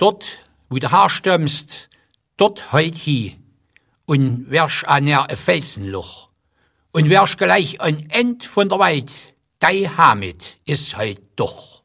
Dort, wo du herstammst, dort heut hi. Und wärst an er ein Felsenloch. Und wärst gleich ein End von der Welt, dei Hamid ist heut doch.